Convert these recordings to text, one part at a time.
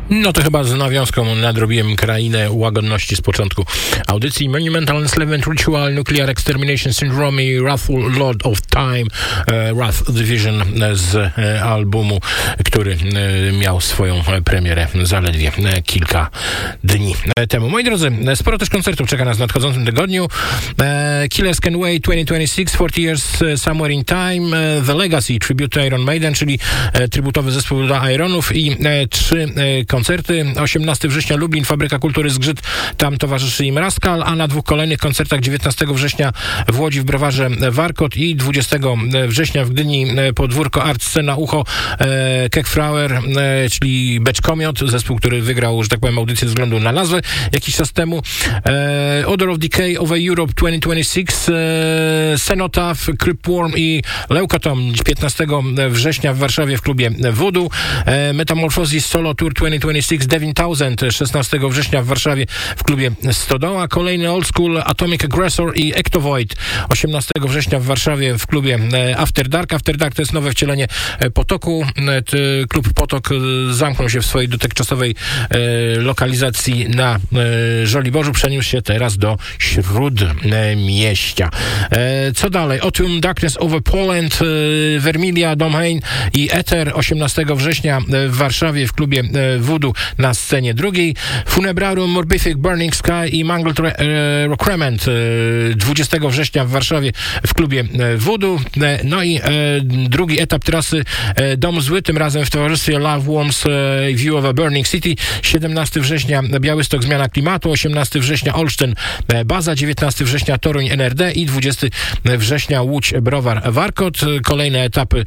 No to chyba z nawiązką nadrobiłem krainę łagodności z początku audycji. Monumental Enslavement Ritual, Nuclear Extermination Syndrome i Wrathful Lord of Time, Wrath Division z albumu, który miał swoją premierę zaledwie kilka dni temu. Moi drodzy, sporo też koncertów czeka nas w nadchodzącym tygodniu. Killers Can Wait 2026, 40 Years Somewhere in Time, The Legacy, Tribute to Iron Maiden, czyli tributowy zespół dla Ironów i 3 koncerty. 18 września Lublin, Fabryka Kultury Zgrzyt, tam towarzyszy im Raskal, a na 2 kolejnych koncertach 19 września w Łodzi w Browarze Warkot i 20 września w Gdyni Podwórko Art Scena Ucho Kekfrauer, czyli Beczkomiot, zespół, który wygrał, że tak powiem, audycję ze względu na nazwę jakiś czas temu. Odor of Decay over Europe 2026, Cenotaph, Cryptworm i Leukotom 15 września w Warszawie w klubie Voodoo. Metamorphosis Solo Tour 2026 9000 16 września w Warszawie w klubie Stodoła. Kolejny Old School Atomic Aggressor i Ectovoid 18 września w Warszawie w klubie After Dark. After Dark to jest nowe wcielenie Potoku. Klub Potok zamknął się w swojej dotychczasowej lokalizacji na Żoliborzu. Przeniósł się teraz do Śródmieścia. Co dalej? Otium Darkness over Poland, Vermilia, Domhain i Ether 18 września w Warszawie w klubie Voodoo na scenie drugiej. Funebrarum, Morbific, Burning Sky i Mangled Recrement 20 września w Warszawie w klubie Voodoo. No i drugi etap trasy Dom Zły, tym razem w towarzystwie Love Worms View of a Burning City. 17 września Białystok Zmiana Klimatu, 18 września Olsztyn Baza, 19 września Toruń NRD i 20 września Łódź Browar Warkot. Kolejne etapy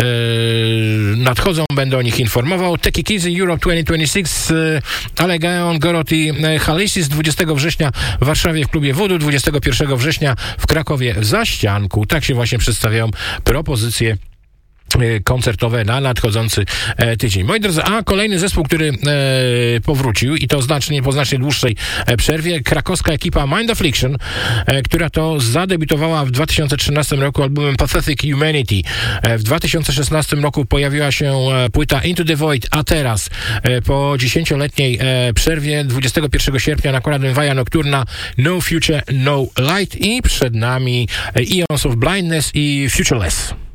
nadchodzą, będę o nich informował. Techie Kids Europe 2026, Allegaon, Gorod i Halisis 20 września w Warszawie w klubie Voodoo, 21 września w Krakowie w Zaścianku. Tak się właśnie przedstawiają propozycje koncertowe na nadchodzący tydzień. Moi drodzy, a kolejny zespół, który powrócił i to po znacznie dłuższej przerwie, krakowska ekipa Mind Affliction, która to zadebiutowała w 2013 roku albumem Pathetic Humanity. W 2016 roku pojawiła się płyta Into the Void, a teraz po 10-letniej przerwie 21 sierpnia nakładem Via Nocturna No Future, No Light i przed nami Eons of Blindness i Futureless.